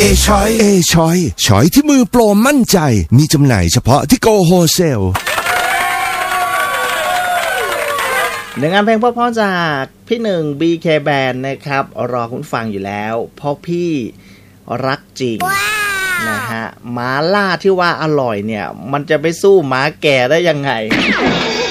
ช้อยที่มือโปรมั่นใจมีจำหน่ายเฉพาะที่โกโฮเซลหนึ่งงานเพลงเพราะๆจากพี่หนึ่ง BK Band นะครับรอคุณฟังอยู่แล้วเพราะพี่รักจริงนะฮะม้าล่าที่ว่าอร่อยเนี่ยมันจะไปสู้ม้าแก่ได้ยังไง